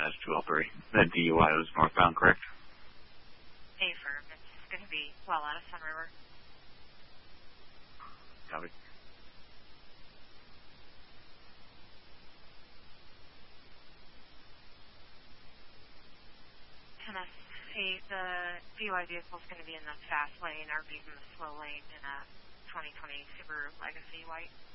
203. That DUI was northbound, correct? Affirm. It's going to be well out of Sun River. Copy. The DUI vehicle is going to be in the fast lane. RV's in the slow lane in a 2020 Subaru Legacy white.